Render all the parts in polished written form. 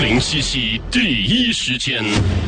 零西西第一时间。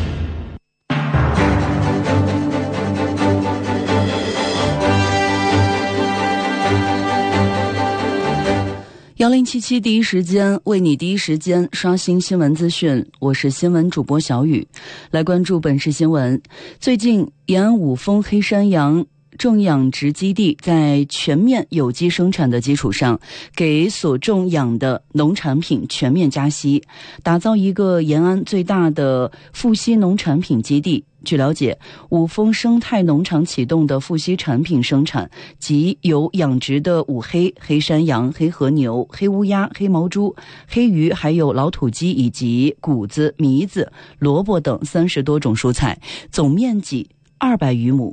1077第一时间为你第一时间刷新新闻资讯，我是新闻主播小雨，来关注本市新闻。最近延安五峰黑山羊种养殖基地在全面有机生产的基础上，给所种养的农产品全面加息，打造一个延安最大的富硒农产品基地。据了解，五峰生态农场启动的富硒产品生产及有养殖的五黑、黑山羊、黑和牛、黑乌鸦、黑毛猪、黑鱼，还有老土鸡以及谷子、糜子、萝卜等30多种蔬菜，总面积200余亩。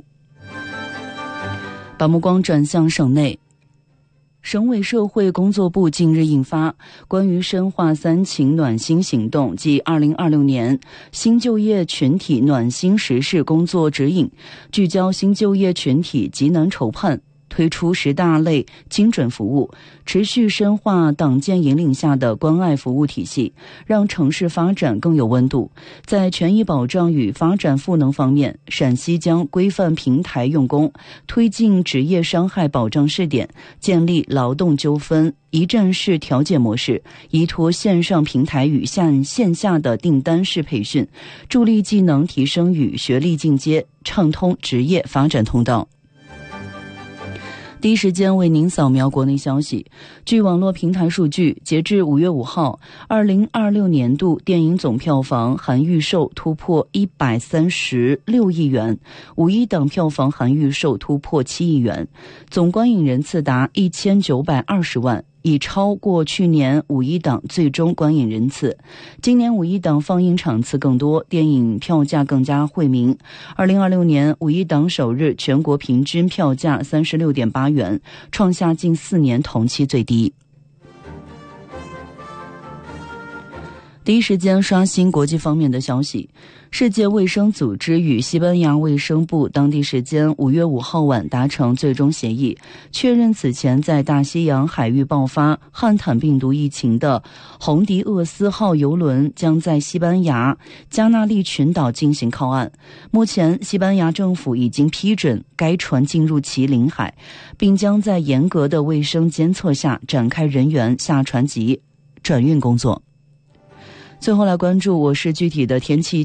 把目光转向省内，省委社会工作部近日印发关于深化3勤暖心行动及2026年新就业群体暖心实事工作指引，聚焦新就业群体急难筹盼，推出10大类精准服务，持续深化党建引领下的关爱服务体系，让城市发展更有温度。在权益保障与发展赋能方面，陕西将规范平台用工，推进职业伤害保障试点，建立劳动纠纷一站式调解模式，依托线上平台与线下的订单式培训，助力技能提升与学历进阶，畅通职业发展通道。第一时间为您扫描国内消息。据网络平台数据，截至5月5号，2026年度电影总票房含预售突破136亿元，5一档票房含预售突破7亿元，总观影人次达1920万，已超过去年5一档最终观影人次。今年5一档放映场次更多，电影票价更加惠民。2026年5一档首日全国平均票价36.8元，创下近4年同期最低。第一时间刷新国际方面的消息。世界卫生组织与西班牙卫生部当地时间5月5号晚达成最终协议，确认此前在大西洋海域爆发汉坦病毒疫情的洪迪厄斯号邮轮将在西班牙加那利群岛进行靠岸。目前西班牙政府已经批准该船进入其领海，并将在严格的卫生监测下展开人员下船及转运工作。最后来关注我市具体的天气